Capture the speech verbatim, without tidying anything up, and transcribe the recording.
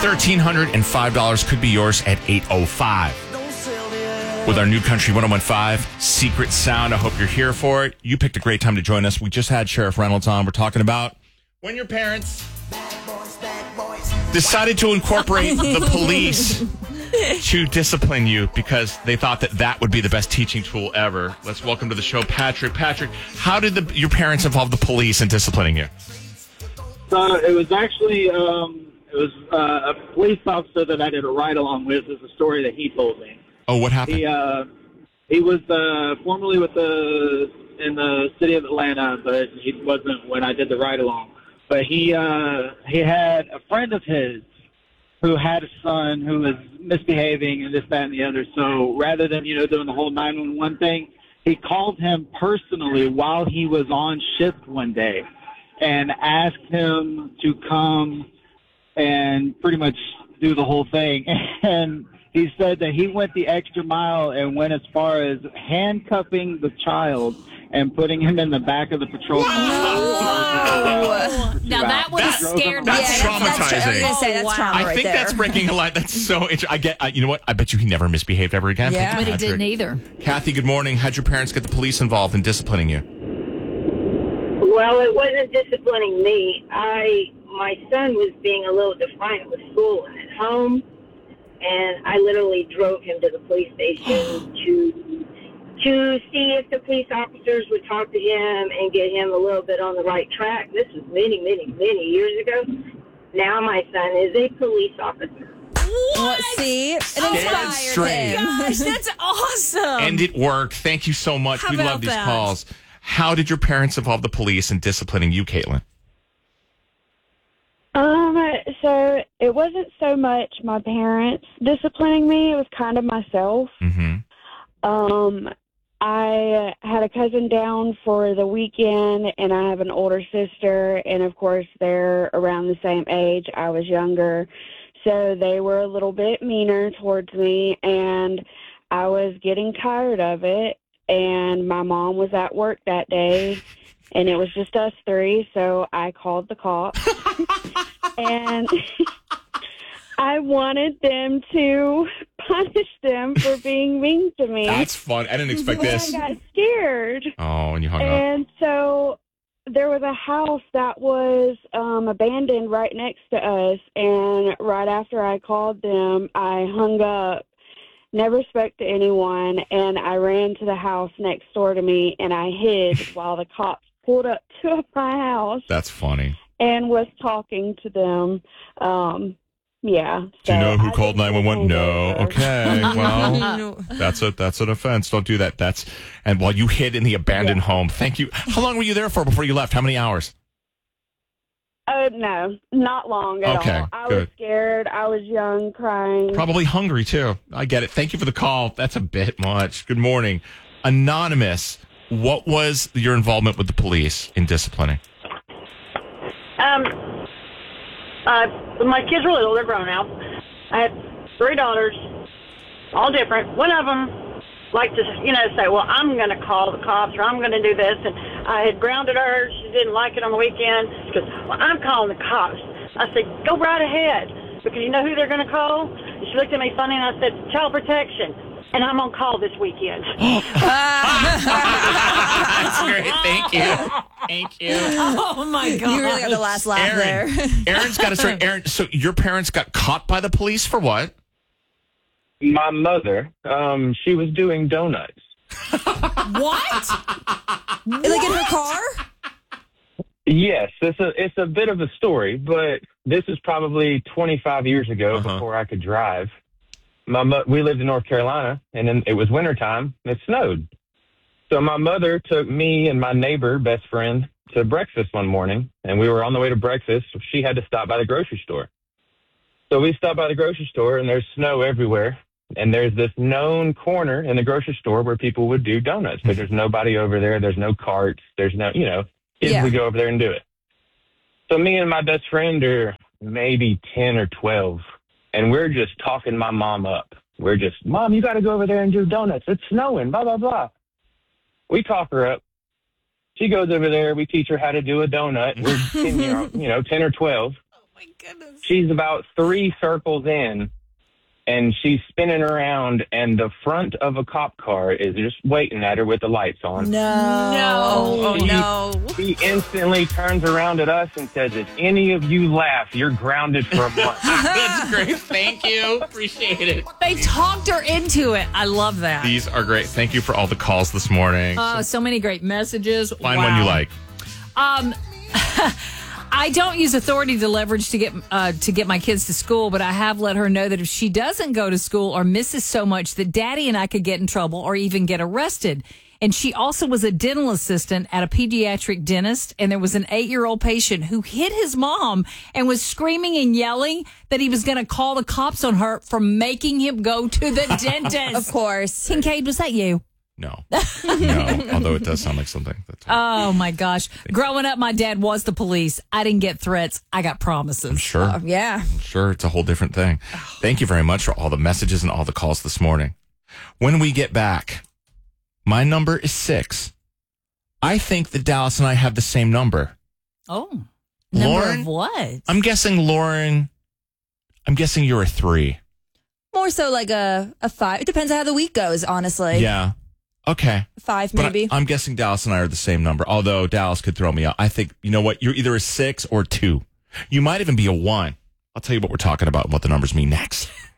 one three hundred five dollars could be yours at eight oh five. With our new Country one oh one five Secret Sound. I hope you're here for it. You picked a great time to join us. We just had Sheriff Reynolds on. We're talking about when your parents decided to incorporate the police to discipline you because they thought that that would be the best teaching tool ever. Let's welcome to the show Patrick. Patrick, how did the, your parents involve the police in disciplining you? So it was actually um, it was uh, a police officer that I did a ride along with. Is a story that he told me. Oh, what happened? He uh, he was uh, formerly with the in the city of Atlanta, but he wasn't when I did the ride along. But he uh, he had a friend of his who had a son who was misbehaving and this, that, and the other. So rather than, you know, doing the whole nine one one thing, he called him personally while he was on shift one day and asked him to come and pretty much do the whole thing. And he said that he went the extra mile and went as far as handcuffing the child and putting him in the back of the patrol car. Whoa. Now that would have scared me. That's Yeah, traumatizing. That's, I was gonna say, that's wow. trauma I right think there. that's breaking a line. That's so interesting. I get, uh, you know what? I bet you he never misbehaved ever again. Yeah. Thank you, But he Patrick. didn't either. Kathy, good morning. How'd your parents get the police involved in disciplining you? Well, it wasn't disciplining me. I my son was being a little defiant with school and at home, and I literally drove him to the police station to to see if the police officers would talk to him and get him a little bit on the right track. This was many, many, many years ago. Now my son is a police officer. What? See? It inspired straight. him. Gosh, that's awesome. And it worked. Thank you so much. How We about love these that? calls. How did your parents involve the police in disciplining you, Caitlin? Um, so it wasn't so much my parents disciplining me. It was kind of myself. Mm-hmm. Um, I had a cousin down for the weekend, and I have an older sister, and of course they're around the same age. I was younger, so they were a little bit meaner towards me, and I was getting tired of it, and my mom was at work that day, and it was just us three, so I called the cops, and I wanted them to punish them for being mean to me. That's fun. I didn't expect And this. I got scared. Oh, and you hung up. And so there was a house that was um, abandoned right next to us. And right after I called them, I hung up, never spoke to anyone, and I ran to the house next door to me, and I hid while the cops pulled up to my house That's funny. and was talking to them. Um, yeah. Do you so know who I called just nine one one? hung No. over. Okay. Well, No. that's a that's an offense. Don't do that. That's and while you hid in the abandoned home. Thank you. How long were you there for before you left? How many hours? Uh, no, not long at Okay, all. I good. was scared. I was young, crying. Probably hungry too. I get it. Thank you for the call. That's a bit much. Good morning. Anonymous, what was your involvement with the police in disciplining? Um, uh, my kids are little; they're grown now. I had three daughters, all different. One of them liked to, you know, say, "Well, I'm going to call the cops, or I'm going to do this." And I had grounded her. She didn't like it on the weekend. She goes, "Well, I'm calling the cops." I said, "Go right ahead," because you know who they're going to call. And she looked at me funny, and I said, "Child protection." And I'm on call this weekend. That's great. Thank you. Thank you. Oh, my God. You really got the last laugh Aaron, there. Aaron's got a story. Aaron, so your parents got caught by the police for what? My mother, um, she was doing donuts. What? Like in her car? Yes, it's a it's a bit of a story, but this is probably twenty-five years ago Uh-huh. before I could drive. My mo- we lived in North Carolina, and then it was wintertime. And it snowed, so my mother took me and my neighbor, best friend, to breakfast one morning, and we were on the way to breakfast. She had to stop by the grocery store, so we stopped by the grocery store, and there's snow everywhere. And there's this known corner in the grocery store where people would do donuts, but there's nobody over there. There's no carts. There's no, you know, kids Yeah. would go over there and do it. So me and my best friend are maybe ten or twelve, and we're just talking my mom up. We're just, "Mom, you got to go over there and do donuts. It's snowing, blah, blah, blah." We talk her up. She goes over there. We teach her how to do a donut. We're ten, year, you know, ten or twelve. my goodness. She's about three circles in, and she's spinning around, and the front of a cop car is just waiting at her with the lights on. No. No. Oh, She- no. He instantly turns around at us and says, if any of you laugh, you're grounded for a month. That's great. Thank you. Appreciate it. They talked her into it. I love that. These are great. Thank you for all the calls this morning. Oh, so many great messages. Find wow. one you like. Um, I don't use authority to leverage to get uh, to get my kids to school, but I have let her know that if she doesn't go to school or misses so much that Daddy and I could get in trouble or even get arrested. And she also was a dental assistant at a pediatric dentist, and there was an eight-year-old patient who hit his mom and was screaming and yelling that he was going to call the cops on her for making him go to the dentist. Of course. Kincaid, was that you? No. No. Although it does sound like something. That's Oh, my gosh. Growing up, my dad was the police. I didn't get threats. I got promises. I'm sure. Oh, yeah. I'm sure it's a whole different thing. Thank you very much for all the messages and all the calls this morning. When we get back, my number is six. I think that Dallas and I have the same number. Oh. Number Lauren, of what? I'm guessing, Lauren, I'm guessing you're a three. More so like a, a five. It depends on how the week goes, honestly. Yeah. Okay. Five, But maybe. I, I'm guessing Dallas and I are the same number, although Dallas could throw me out. I think, you know what? You're either a six or two. You might even be a one. I'll tell you what we're talking about and what the numbers mean next.